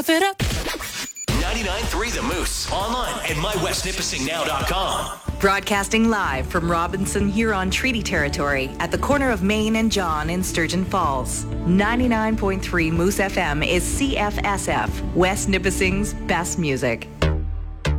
it up. 99.3 The Moose. Online at mywestnipissingnow.com. Broadcasting live from Robinson Huron Treaty Territory at the corner of Main and John in Sturgeon Falls. 99.3 Moose FM is CFSF, West Nipissing's best music.